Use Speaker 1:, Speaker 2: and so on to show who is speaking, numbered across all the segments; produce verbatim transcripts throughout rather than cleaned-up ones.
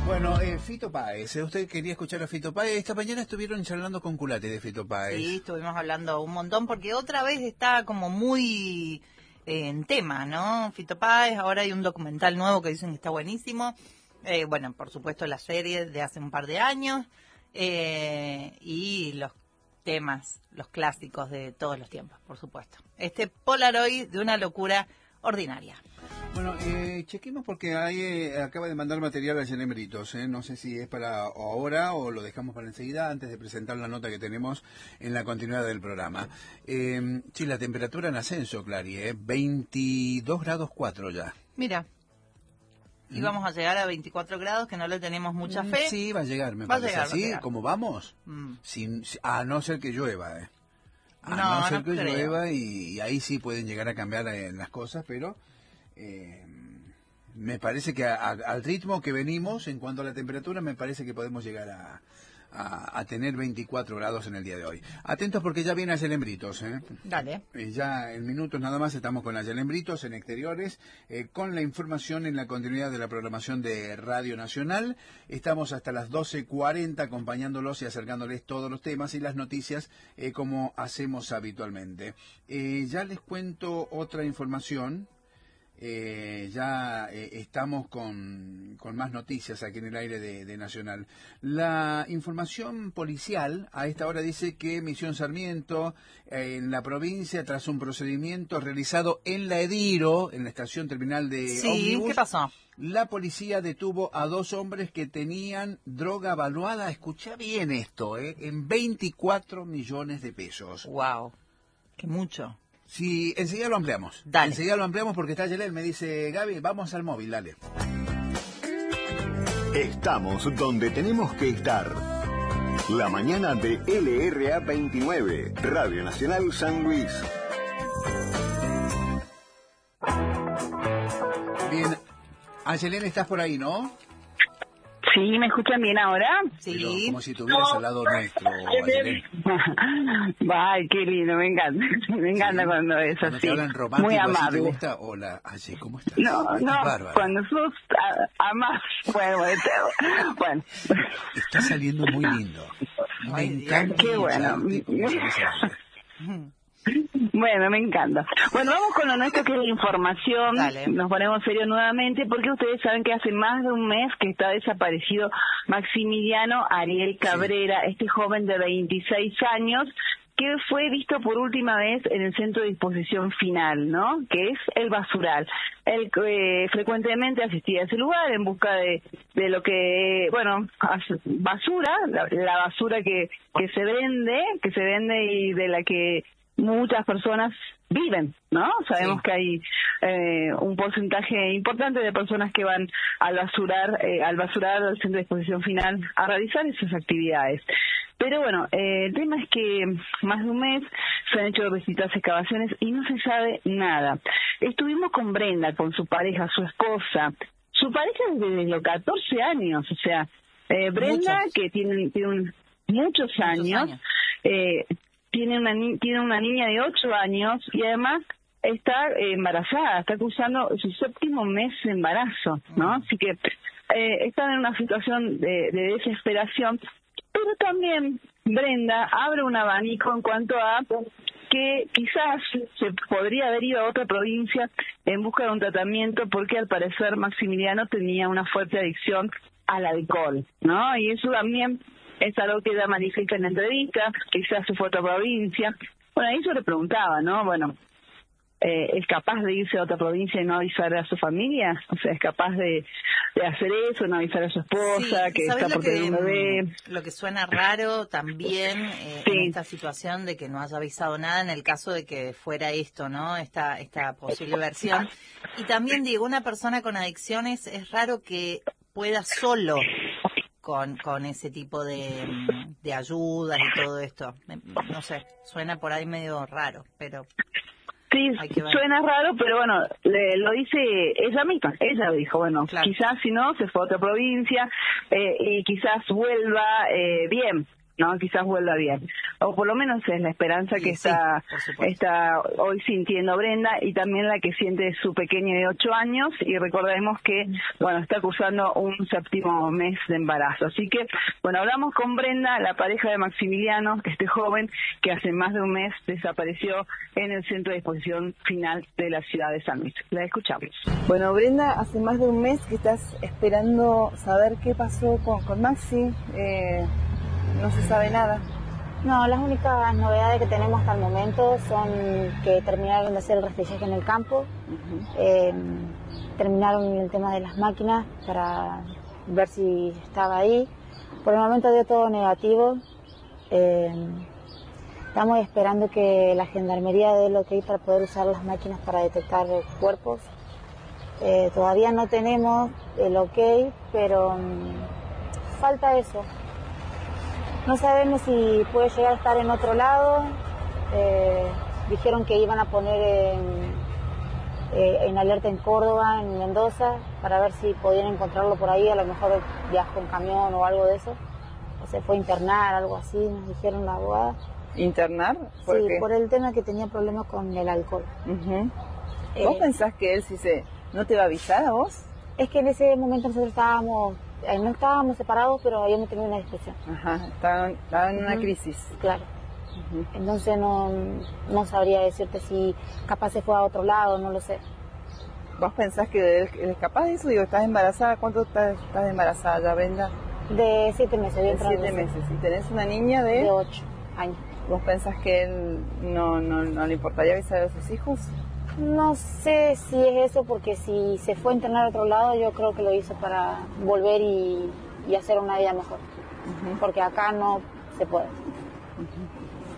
Speaker 1: Bueno, eh, Fito Páez, ¿eh? Usted quería escuchar a Fito Páez. Esta mañana estuvieron charlando con Culate de Fito Páez.
Speaker 2: Sí, estuvimos hablando un montón porque otra vez está como muy eh, en tema, ¿no? Fito Páez, ahora hay un documental nuevo que dicen que está buenísimo. Eh, bueno, por supuesto la serie de hace un par de años eh, y los temas, los clásicos de todos los tiempos, por supuesto. Este Polaroid de una locura ordinaria.
Speaker 1: Bueno, eh, chequemos porque ahí eh, acaba de mandar material a Yenembritos, ¿eh? No sé si es para ahora o lo dejamos para enseguida antes de presentar la nota que tenemos en la continuidad del programa. Eh, sí, la temperatura en ascenso, Clary, ¿eh? veintidós grados cuatro ya.
Speaker 2: Mira, ¿Mm? íbamos a llegar a veinticuatro grados, que no le tenemos mucha fe.
Speaker 1: Sí, va a llegar, me
Speaker 2: va
Speaker 1: parece.
Speaker 2: A llegar,
Speaker 1: ¿Así?
Speaker 2: va a llegar.
Speaker 1: ¿Cómo vamos?
Speaker 2: Mm.
Speaker 1: Sin, a no ser que llueva, ¿eh? A
Speaker 2: no,
Speaker 1: no ser
Speaker 2: no
Speaker 1: que
Speaker 2: creo.
Speaker 1: llueva y, y ahí sí pueden llegar a cambiar eh, las cosas, pero... Eh, me parece que a, a, al ritmo que venimos en cuanto a la temperatura, me parece que podemos llegar a, a, a tener veinticuatro grados en el día de hoy. Atentos porque ya viene a Yelembritos, ¿eh?
Speaker 2: Dale.
Speaker 1: Eh, ya en minutos nada más estamos con las Yelembritos en exteriores, eh, con la información en la continuidad de la programación de Radio Nacional. Estamos hasta las doce cuarenta acompañándolos y acercándoles todos los temas y las noticias eh, como hacemos habitualmente. Eh, ya les cuento otra información. Eh, ya eh, estamos con, con más noticias aquí en el aire de, de Nacional. La información policial a esta hora dice que Misión Sarmiento, eh, en la provincia, tras un procedimiento realizado en la Ediro, en la estación terminal de
Speaker 2: sí,
Speaker 1: ómnibus,
Speaker 2: ¿qué pasó?
Speaker 1: La policía detuvo a dos hombres que tenían droga valuada, escucha bien esto, eh, en veinticuatro millones de pesos.
Speaker 2: Wow, qué mucho.
Speaker 1: Sí, enseguida lo ampliamos.
Speaker 2: Dale.
Speaker 1: Enseguida lo ampliamos porque está Yelel, me dice, Gaby, vamos al móvil, dale.
Speaker 3: Estamos donde tenemos que estar. La mañana de L R A veintinueve, Radio Nacional San Luis.
Speaker 1: Bien, Ayelén, estás por ahí, ¿no?
Speaker 4: Sí, ¿me escuchan bien ahora?
Speaker 2: Sí.
Speaker 1: Pero como si estuvieras al lado nuestro, Ayelén.
Speaker 4: Ay, qué lindo, me encanta. Me encanta sí. cuando es
Speaker 1: cuando
Speaker 4: así.
Speaker 1: Te hablan romántico,
Speaker 4: muy
Speaker 1: así
Speaker 4: amable.
Speaker 1: ¿Te gusta? Hola, Ayelén, ¿cómo estás?
Speaker 4: No, no,
Speaker 1: Bárbara.
Speaker 4: cuando sos amás, bueno, bueno.
Speaker 1: Está saliendo muy lindo. Me
Speaker 2: Ay,
Speaker 1: encanta.
Speaker 4: Qué bueno. Bueno, me encanta. Bueno, vamos con lo nuestro, que es la información.
Speaker 2: Dale.
Speaker 4: Nos ponemos serios nuevamente porque ustedes saben que hace más de un mes que está desaparecido Maximiliano Ariel Cabrera, sí. Este joven de veintiséis años que fue visto por última vez en el centro de disposición final, ¿no? Que es el basural. Él eh, frecuentemente asistía a ese lugar en busca de, de lo que, bueno, basura, la, la basura que, que se vende, que se vende y de la que muchas personas viven, ¿no? Sabemos sí. que hay eh, un porcentaje importante de personas que van al basurar, eh, al basurar al centro de disposición final a realizar esas actividades. Pero bueno, eh, el tema es que más de un mes se han hecho distintas excavaciones y no se sabe nada. Estuvimos con Brenda, con su pareja, su esposa, su pareja desde los catorce años, o sea, eh, Brenda, muchos. que tiene, tiene un, muchos, muchos años, años. Eh, tiene una ni tiene una niña de ocho años y además está eh, embarazada, está cursando su séptimo mes de embarazo, ¿no? Mm. Así que eh, están en una situación de, de desesperación, pero también Brenda abre un abanico en cuanto a que quizás se podría haber ido a otra provincia en busca de un tratamiento porque al parecer Maximiliano tenía una fuerte adicción al alcohol, ¿no? Y eso también es algo que ella manifiesta en la entrevista, quizás se fue a otra provincia. Bueno, ahí yo le preguntaba, ¿no? Bueno, eh, ¿es capaz de irse a otra provincia y no avisar a su familia? O sea, ¿es capaz de, de hacer eso, no avisar a su esposa,
Speaker 2: sí,
Speaker 4: que está por tener un bebé?
Speaker 2: Lo que suena raro también eh, sí. en esta situación de que no haya avisado nada en el caso de que fuera esto, ¿no? Esta, esta posible versión. Y también, digo, una persona con adicciones es raro que pueda solo con con ese tipo de, de ayudas y todo esto. No sé, suena por ahí medio raro, pero...
Speaker 4: Sí, suena raro, pero bueno, le, lo dice ella misma, ella dijo, bueno, claro. Quizás si no, se fue a otra provincia eh, y quizás vuelva eh, bien, ¿no? Quizás vuelva bien. O por lo menos es la esperanza
Speaker 2: Sí,
Speaker 4: que
Speaker 2: sí,
Speaker 4: está,
Speaker 2: por supuesto.
Speaker 4: está hoy sintiendo Brenda, y también la que siente su pequeña de ocho años, y recordemos que, bueno, está cursando un séptimo mes de embarazo. Así que, bueno, hablamos con Brenda, la pareja de Maximiliano, este joven que hace más de un mes desapareció en el centro de disposición final de la ciudad de San Luis. La escuchamos.
Speaker 5: Bueno, Brenda, hace más de un mes que estás esperando saber qué pasó con, con Maxi. Eh, no se sabe nada.
Speaker 6: No, las únicas novedades que tenemos hasta el momento son que terminaron de hacer el rastrillaje en el campo, uh-huh. eh, terminaron el tema de las máquinas para ver si estaba ahí. Por el momento dio todo negativo. Eh, estamos esperando que la gendarmería dé lo que hay para poder usar las máquinas para detectar cuerpos. Eh, todavía no tenemos el ok, pero um, falta eso. No sabemos si puede llegar a estar en otro lado. Eh, dijeron que iban a poner en, eh, en alerta en Córdoba, en Mendoza, para ver si podían encontrarlo por ahí. A lo mejor viajó en camión o algo de eso. O se fue a internar, algo así, nos dijeron la abogada.
Speaker 5: ¿Internar? ¿Por
Speaker 6: sí,
Speaker 5: qué?
Speaker 6: Por el tema que tenía problemas con el alcohol.
Speaker 5: Uh-huh.
Speaker 6: eh,
Speaker 5: ¿Vos pensás que él si se no te va a avisar a vos?
Speaker 6: Es que en ese momento nosotros estábamos... No estábamos separados, pero habíamos tenido una discusión.
Speaker 5: Ajá, estaban, estaban en una
Speaker 6: uh-huh.
Speaker 5: crisis.
Speaker 6: Claro.
Speaker 5: Uh-huh.
Speaker 6: Entonces no, no sabría decirte si capaz se fue a otro lado, no lo sé.
Speaker 5: ¿Vos pensás que él es capaz de eso? Digo, ¿estás embarazada? ¿Cuánto estás, estás embarazada ya, Brenda?
Speaker 6: De siete meses.
Speaker 5: De siete meses. ¿Y tenés una niña de...?
Speaker 6: De ocho años.
Speaker 5: ¿Vos pensás que él no, no, no le importaría avisar a sus hijos?
Speaker 6: No sé si es eso, porque si se fue a internar a otro lado, yo creo que lo hizo para volver y, y hacer una vida mejor. Uh-huh. Porque acá no se puede. Uh-huh.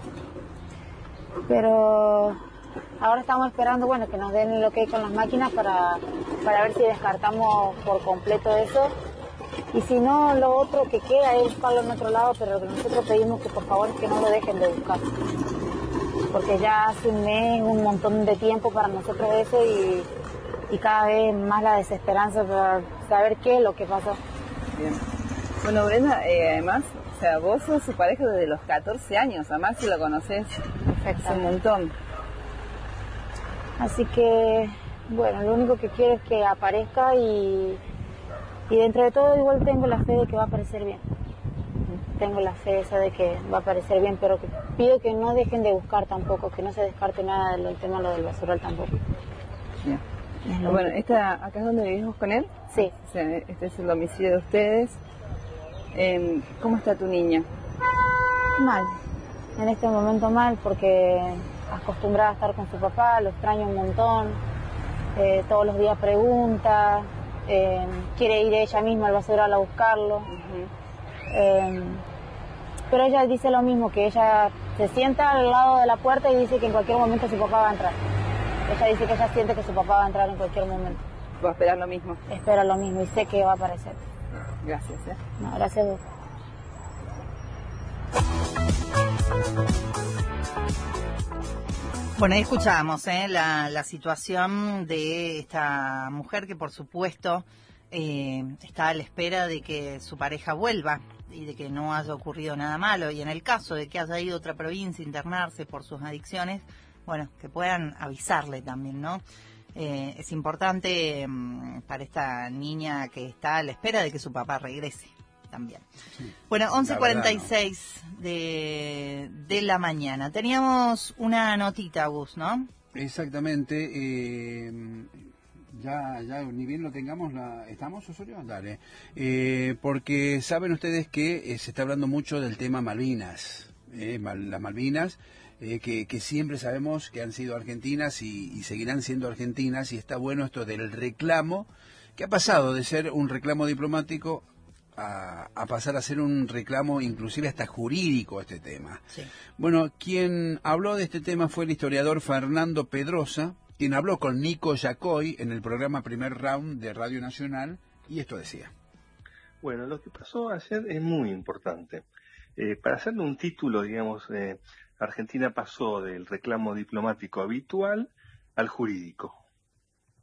Speaker 6: Pero ahora estamos esperando, bueno, que nos den el ok con las máquinas para, para ver si descartamos por completo eso. Y si no, lo otro que queda es buscarlo en otro lado, pero lo que nosotros pedimos que por favor es que no lo dejen de buscar. Porque ya hace un mes, un montón de tiempo para nosotros eso, y, y cada vez más la desesperanza por saber qué es lo que pasó.
Speaker 5: Bien. Bueno, Brenda, eh, además, o sea, vos sos su pareja desde los catorce años, a Maxi lo conocés hace un montón.
Speaker 6: Así que, bueno, lo único que quiero es que aparezca, y, y dentro de todo igual tengo la fe de que va a aparecer bien. Tengo la fe esa de que va a aparecer bien, pero que pido que no dejen de buscar tampoco, que no se descarte nada del tema lo del basural tampoco.
Speaker 5: Bien. Bueno, esta, ¿acá es donde vivimos con él?
Speaker 6: Sí.
Speaker 5: O sea, este es el domicilio de ustedes. Eh, ¿Cómo está tu niña?
Speaker 6: Mal. En este momento mal, porque acostumbrada a estar con su papá, lo extraño un montón. Eh, todos los días pregunta, eh, quiere ir ella misma al basural a buscarlo. Uh-huh. Eh, pero ella dice lo mismo, que ella se sienta al lado de la puerta y dice que en cualquier momento su papá va a entrar. Ella dice que ella siente que su papá va a entrar en cualquier momento.
Speaker 5: ¿Va a esperar lo mismo?
Speaker 6: Espera lo mismo y sé que va a aparecer.
Speaker 5: Gracias. ¿eh?
Speaker 6: No, gracias a vos.
Speaker 2: Bueno, ahí escuchábamos ¿eh? la, la situación de esta mujer que por supuesto eh, está a la espera de que su pareja vuelva y de que no haya ocurrido nada malo, y en el caso de que haya ido a otra provincia a internarse por sus adicciones, bueno, que puedan avisarle también, ¿no? Eh, es importante um, para esta niña que está a la espera de que su papá regrese también. Sí, bueno, once cuarenta y seis no. de, de la mañana. Teníamos una notita, Gus, ¿no?
Speaker 1: Exactamente. Eh, ya, ya, ni bien lo tengamos, la, ¿estamos, Osorio? Dale. Eh, porque saben ustedes que eh, se está hablando mucho del tema Malvinas, eh, mal, las Malvinas, eh, que, que siempre sabemos que han sido argentinas y, y seguirán siendo argentinas, y está bueno esto del reclamo, que ha pasado de ser un reclamo diplomático A, a pasar a ser un reclamo inclusive hasta jurídico este tema. Sí. Bueno, quien habló de este tema fue el historiador Fernando Pedrosa, quien habló con Nico Yacoy en el programa Primer Round de Radio Nacional, y esto decía.
Speaker 7: Bueno, lo que pasó ayer es muy importante. Eh, para hacerle un título, digamos, eh, Argentina pasó del reclamo diplomático habitual al jurídico.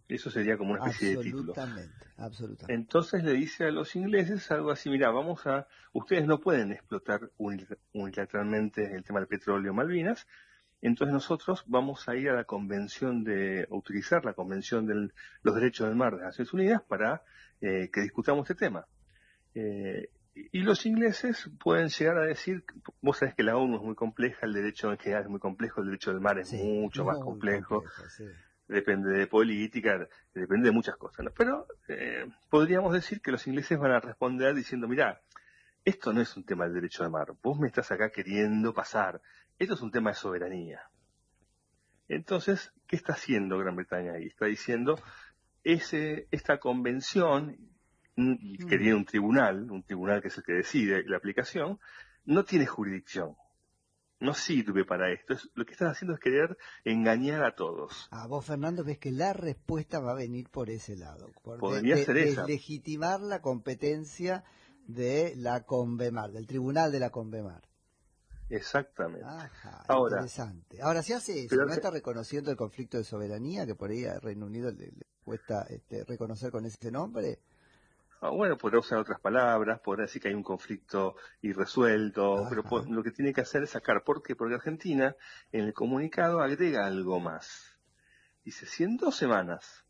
Speaker 7: Eso sería como una especie de título.
Speaker 8: Absolutamente, absolutamente.
Speaker 7: Entonces le dice a los ingleses algo así, mira, vamos a, ustedes no pueden explotar unilateralmente el tema del petróleo en Malvinas, entonces nosotros vamos a ir a la convención de, a utilizar la convención de los derechos del mar de las Naciones Unidas para eh, que discutamos este tema. Eh, y los ingleses pueden llegar a decir, vos sabés que la ONU es muy compleja, el derecho en general es muy complejo, el derecho del mar es sí, mucho más complejo. complejo sí. Depende de política, depende de muchas cosas, ¿no? Pero eh, podríamos decir que los ingleses van a responder diciendo, mirá, esto no es un tema del derecho de mar, vos me estás acá queriendo pasar, esto es un tema de soberanía. Entonces, ¿qué está haciendo Gran Bretaña ahí? Está diciendo, ese, esta convención, que tiene un tribunal, un tribunal que es el que decide la aplicación, no tiene jurisdicción. No sirve para esto. Es, lo que estás haciendo es querer engañar a todos.
Speaker 8: A vos, Fernando, ves que la respuesta va a venir por ese lado. Por
Speaker 7: Podría
Speaker 8: de,
Speaker 7: ser
Speaker 8: de,
Speaker 7: esa.
Speaker 8: Deslegitimar la competencia de la Convemar, del tribunal de la Convemar.
Speaker 7: Exactamente.
Speaker 8: Ajá,
Speaker 7: Ahora,
Speaker 8: interesante. Ahora, se hace eso,
Speaker 7: pero,
Speaker 8: ¿no está reconociendo el conflicto de soberanía que por ahí a Reino Unido le, le cuesta este, reconocer con ese nombre?
Speaker 7: Bueno, podrá usar otras palabras, podrá decir que hay un conflicto irresuelto,
Speaker 8: Ajá.
Speaker 7: pero lo que tiene que hacer es sacar. ¿Por qué? Porque Argentina en el comunicado agrega algo más. Dice, si en dos semanas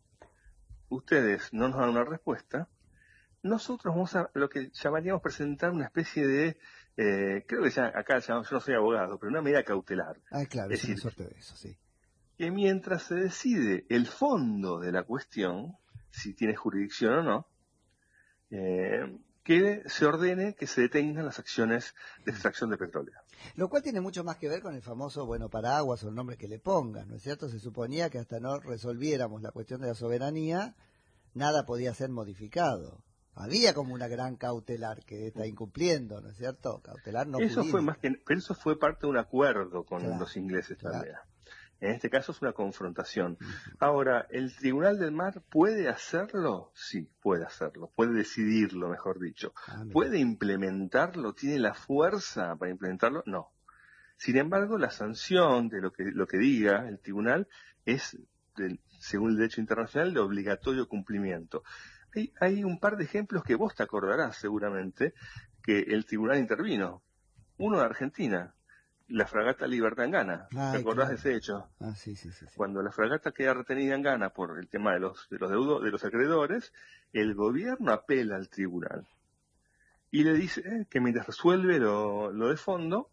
Speaker 7: ustedes no nos dan una respuesta, nosotros vamos a lo que llamaríamos presentar una especie de, eh, creo que ya acá ya, yo no soy abogado, pero una medida cautelar.
Speaker 8: Ah, claro,
Speaker 7: es
Speaker 8: es
Speaker 7: decir,
Speaker 8: una suerte de eso, sí.
Speaker 7: Que mientras se decide el fondo de la cuestión, si tiene jurisdicción o no, Eh, que se ordene que se detengan las acciones de extracción de petróleo.
Speaker 8: Lo cual tiene mucho más que ver con el famoso, bueno, paraguas o el nombre que le pongan, ¿no es cierto? Se suponía que hasta no resolviéramos la cuestión de la soberanía, nada podía ser modificado. Había como una gran cautelar que está incumpliendo, ¿no es cierto? Cautelar no
Speaker 7: Eso
Speaker 8: jurídica.
Speaker 7: fue más que, pero eso fue parte de un acuerdo con
Speaker 8: claro,
Speaker 7: los ingleses
Speaker 8: claro.
Speaker 7: también. En este caso es una confrontación. Ahora, ¿el Tribunal del Mar puede hacerlo? Sí, puede hacerlo. Puede decidirlo, mejor dicho.
Speaker 8: Ah,
Speaker 7: ¿Puede implementarlo? ¿Tiene la fuerza para implementarlo? No. Sin embargo, la sanción de lo que, lo que diga el tribunal es, de, según el derecho internacional, de obligatorio cumplimiento. Hay, hay un par de ejemplos que vos te acordarás seguramente que el tribunal intervino. Uno de Argentina. La fragata Libertad en Ghana.
Speaker 8: Ay,
Speaker 7: ¿Te acordás
Speaker 8: claro.
Speaker 7: de ese hecho?
Speaker 8: Ah, sí, sí, sí, sí.
Speaker 7: Cuando la fragata queda retenida en Ghana por el tema de los de los deudos, de los acreedores, el gobierno apela al tribunal y le dice eh, que mientras resuelve lo, lo de fondo,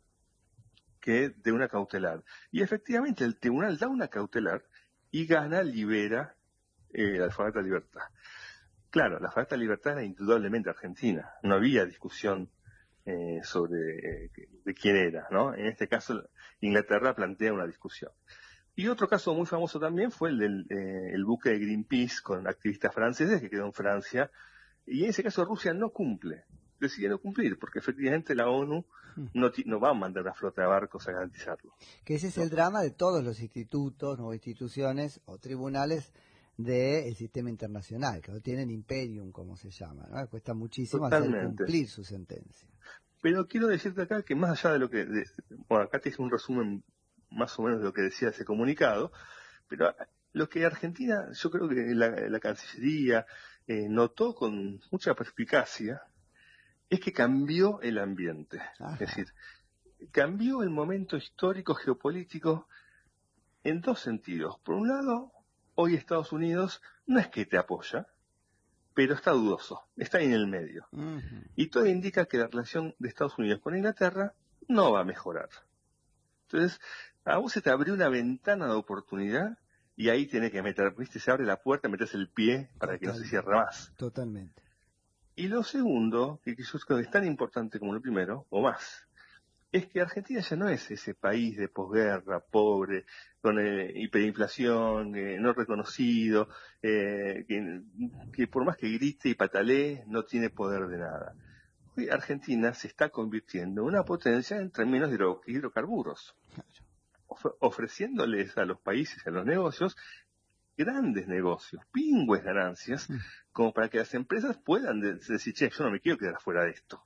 Speaker 7: que de una cautelar. Y efectivamente el tribunal da una cautelar y Ghana libera eh, la fragata Libertad. Claro, la fragata Libertad era indudablemente argentina. No había discusión Eh, sobre eh, de quién era, ¿no? En este caso, Inglaterra plantea una discusión. Y otro caso muy famoso también fue el del eh, el buque de Greenpeace con activistas franceses que quedó en Francia, y en ese caso Rusia no cumple, decide no cumplir, porque efectivamente la ONU no, no va a mandar una flota de barcos a garantizarlo.
Speaker 8: Que ese es el drama de todos los institutos o instituciones o tribunales del sistema internacional, que no tienen imperium, como se llama, ¿no? Cuesta muchísimo
Speaker 7: Totalmente.
Speaker 8: hacer cumplir su sentencia.
Speaker 7: Pero quiero decirte acá que más allá de lo que... De, bueno, acá te hice un resumen más o menos de lo que decía ese comunicado, pero lo que Argentina, yo creo que la, la Cancillería eh, notó con mucha perspicacia, es que cambió el ambiente. Ajá. Es decir, cambió el momento histórico geopolítico en dos sentidos. Por un lado, hoy Estados Unidos no es que te apoya, pero está dudoso, está ahí en el medio. Uh-huh. Y todo indica que la relación de Estados Unidos con Inglaterra no va a mejorar. Entonces, a vos se te abrió una ventana de oportunidad y ahí tenés que meter, viste, se abre la puerta, metes el pie para Total, que no se cierre más.
Speaker 8: Totalmente.
Speaker 7: Y lo segundo, que yo creo que es tan importante como lo primero, o más, es que Argentina ya no es ese país de posguerra, pobre, con eh, hiperinflación, eh, no reconocido, eh, que, que por más que grite y patalee, no tiene poder de nada. Hoy Argentina se está convirtiendo en una potencia en términos de hidro, hidrocarburos, of- ofreciéndoles a los países, a los negocios, grandes negocios, pingües ganancias, como para que las empresas puedan decir, che, yo no me quiero quedar fuera de esto.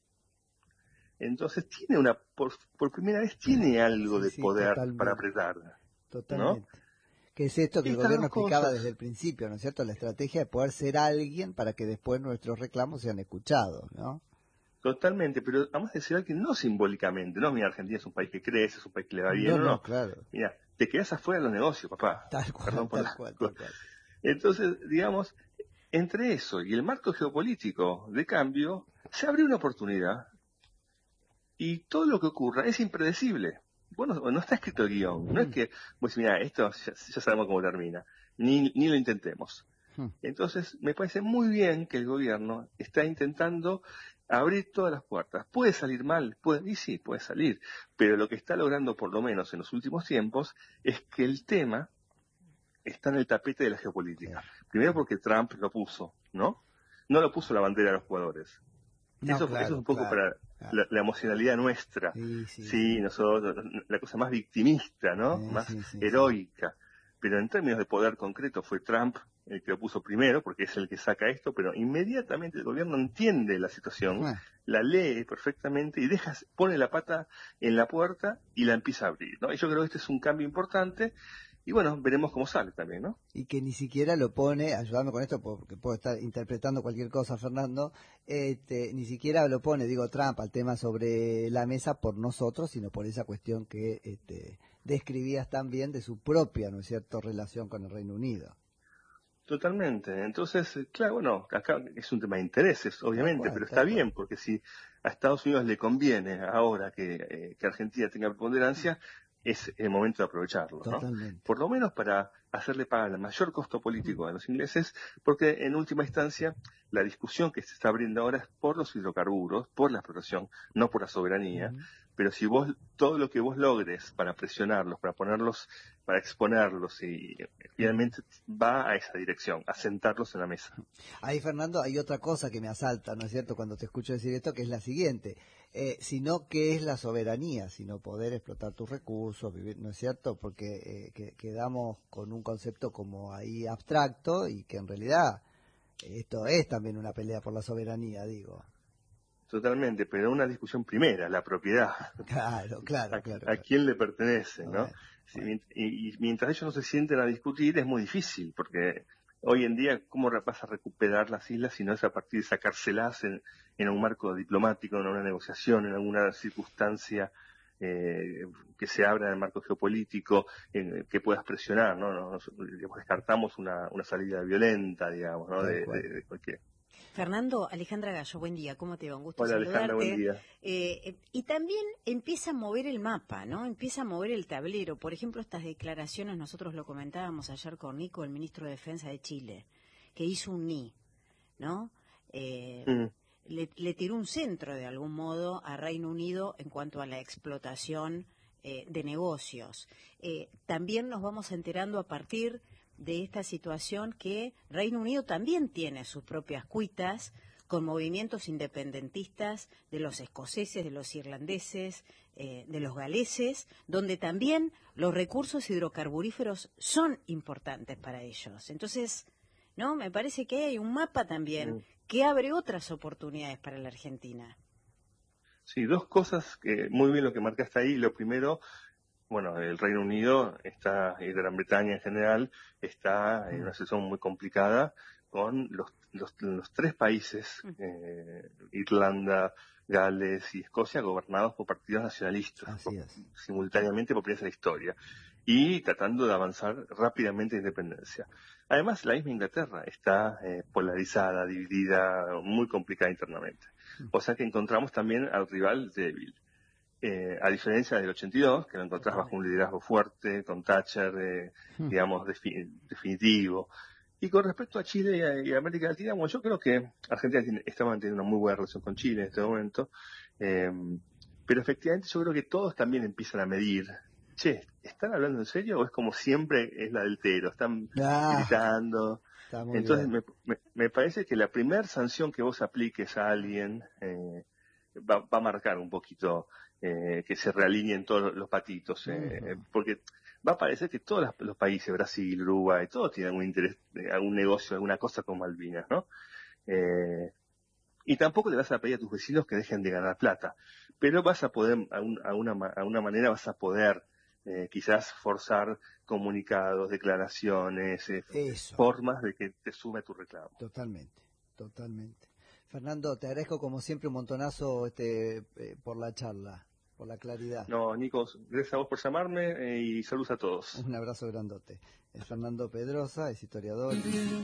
Speaker 7: Entonces tiene una, por, por primera vez tiene algo
Speaker 8: sí,
Speaker 7: de
Speaker 8: sí,
Speaker 7: poder
Speaker 8: totalmente.
Speaker 7: para apretar.
Speaker 8: Totalmente.
Speaker 7: ¿No?
Speaker 8: Que es esto que el
Speaker 7: Estas
Speaker 8: gobierno
Speaker 7: dos
Speaker 8: explicaba
Speaker 7: cosas.
Speaker 8: desde el principio, ¿no es cierto? La estrategia de poder ser alguien para que después nuestros reclamos sean escuchados, ¿no?
Speaker 7: Totalmente, pero vamos a decir algo que no simbólicamente, no, mira, Argentina es un país que crece, es un país que le va bien,
Speaker 8: No,
Speaker 7: no,
Speaker 8: no,
Speaker 7: no.
Speaker 8: claro.
Speaker 7: Mira, te quedas afuera de los negocios, papá.
Speaker 8: Tal cual,
Speaker 7: Perdón por
Speaker 8: tal
Speaker 7: la-
Speaker 8: cual, tal cual.
Speaker 7: Entonces, digamos, entre eso y el marco geopolítico de cambio, se abre una oportunidad y todo lo que ocurra es impredecible. Bueno, no está escrito el guión, no es que, pues mira, esto ya, ya sabemos cómo termina, ni, ni lo intentemos.
Speaker 8: Hmm.
Speaker 7: Entonces, me parece muy bien que el gobierno está intentando abrir todas las puertas. ¿Puede salir mal? Puede, y sí, puede salir. Pero lo que está logrando, por lo menos en los últimos tiempos, es que el tema está en el tapete de la geopolítica. Primero porque Trump lo puso, ¿no? No lo puso la bandera de los jugadores.
Speaker 8: No,
Speaker 7: eso,
Speaker 8: claro,
Speaker 7: eso es un poco
Speaker 8: claro,
Speaker 7: para
Speaker 8: claro.
Speaker 7: la, la emocionalidad nuestra.
Speaker 8: Sí, sí,
Speaker 7: Sí, nosotros, la cosa más victimista, ¿no?
Speaker 8: Sí,
Speaker 7: más
Speaker 8: sí, sí,
Speaker 7: heroica. Pero en términos de poder concreto fue Trump el que lo puso primero, porque es el que saca esto, pero inmediatamente el gobierno entiende la situación,
Speaker 8: Ah,
Speaker 7: la lee perfectamente y deja, pone la pata en la puerta y la empieza a abrir, ¿no? Y yo creo que este es un cambio importante y bueno, veremos cómo sale también, ¿no?
Speaker 8: y que ni siquiera lo pone, ayúdame con esto porque puedo estar interpretando cualquier cosa, Fernando, este, ni siquiera lo pone, digo, Trump al tema sobre la mesa por nosotros, sino por esa cuestión que este, describías también de su propia, ¿no es cierto?, relación con el Reino Unido.
Speaker 7: Totalmente. Entonces, eh, claro, bueno, acá es un tema de intereses, obviamente,
Speaker 8: cual,
Speaker 7: pero está
Speaker 8: tal
Speaker 7: bien, porque si a Estados Unidos le conviene ahora que, eh, que Argentina tenga preponderancia, es el momento de aprovecharlo, ¿no?
Speaker 8: Totalmente.
Speaker 7: Por lo menos para hacerle pagar el mayor costo político a los ingleses, porque en última instancia la discusión que se está abriendo ahora es por los hidrocarburos, por la explotación, no por la soberanía.
Speaker 8: Ujú.
Speaker 7: Pero si vos, todo lo que vos logres para presionarlos, para ponerlos, para exponerlos, y finalmente va a esa dirección, a sentarlos en la mesa.
Speaker 8: Ahí, Fernando, hay otra cosa que me asalta, ¿no es cierto?, cuando te escucho decir esto, que es la siguiente. Eh, sino ¿qué es la soberanía? Sino poder explotar tus recursos, vivir, ¿no es cierto? Porque eh, que, quedamos con un concepto como ahí abstracto y que en realidad esto es también una pelea por la soberanía, digo.
Speaker 7: Totalmente, pero una discusión primera, la propiedad.
Speaker 8: Claro, claro,
Speaker 7: a,
Speaker 8: claro.
Speaker 7: a quién le pertenece, ¿no?
Speaker 8: Bueno,
Speaker 7: Sí,
Speaker 8: bueno.
Speaker 7: y, y mientras ellos no se sienten a discutir es muy difícil, porque hoy en día, ¿cómo vas a recuperar las islas si no es a partir de sacárselas en, en un marco diplomático, en una negociación, en alguna circunstancia eh, que se abra en el marco geopolítico, en, que puedas presionar, ¿no? Nos, digamos, descartamos una, una salida violenta, digamos, ¿no? De, de, de cualquier...
Speaker 9: Fernando, Alejandra Gallo, buen día, ¿cómo te va? Un gusto
Speaker 7: Hola,
Speaker 9: saludarte.
Speaker 7: Alejandra, buen día.
Speaker 9: Eh, y también empieza a mover el mapa, ¿no? Empieza a mover el tablero. Por ejemplo, estas declaraciones, nosotros lo comentábamos ayer con Nico, el ministro de Defensa de Chile, que hizo un ni, ¿no? Eh,
Speaker 7: Mm.
Speaker 9: le, le tiró un centro, de algún modo, a Reino Unido en cuanto a la explotación eh, de negocios. Eh, también nos vamos enterando a partir de esta situación que Reino Unido también tiene sus propias cuitas con movimientos independentistas de los escoceses, de los irlandeses, eh, de los galeses, donde también los recursos hidrocarburíferos son importantes para ellos. Entonces, ¿no? Me parece que hay un mapa también
Speaker 7: Mm.
Speaker 9: que abre otras oportunidades para la Argentina.
Speaker 7: Sí, dos cosas que muy bien lo que marcaste ahí. Lo primero, bueno, el Reino Unido está, y Gran Bretaña en general, está en una situación muy complicada con los, los, los tres países, eh, Irlanda, Gales y Escocia, gobernados por partidos nacionalistas,
Speaker 8: Así es.
Speaker 7: simultáneamente por primera vez en la historia, y tratando de avanzar rápidamente en independencia. Además, la misma Inglaterra está eh, polarizada, dividida, muy complicada internamente. O sea que encontramos también al rival débil. Eh, a diferencia del ochenta y dos, que lo encontrás bajo un liderazgo fuerte, con Thatcher, eh, digamos, defi- definitivo. Y con respecto a Chile y a, y a América Latina, bueno, yo creo que Argentina tiene, está manteniendo una muy buena relación con Chile en este momento. Eh, pero efectivamente yo creo que todos también empiezan a medir. Che, ¿están hablando en serio o es como siempre es la del tero? Están
Speaker 8: Ah,
Speaker 7: gritando.
Speaker 8: está muy
Speaker 7: Entonces
Speaker 8: bien.
Speaker 7: me, me, me parece que la primera sanción que vos apliques a alguien eh, va, va a marcar un poquito eh, que se realineen todos los patitos, eh,
Speaker 8: Ujú.
Speaker 7: porque va a parecer que todos los, los países, Brasil, Uruguay, todos tienen algún interés, eh, algún negocio, alguna cosa con Malvinas, ¿no? Eh, y tampoco le vas a pedir a tus vecinos que dejen de ganar plata, pero vas a poder, a, un, a, una, a una manera vas a poder eh, quizás forzar comunicados, declaraciones, eh, formas de que te sube tu reclamo.
Speaker 8: Totalmente, totalmente. Fernando, te agradezco como siempre un montonazo este, eh, por la charla, por la claridad.
Speaker 7: No, Nico, gracias a vos por llamarme eh, y saludos a todos.
Speaker 8: Un abrazo grandote. Es Fernando Pedrosa, es historiador.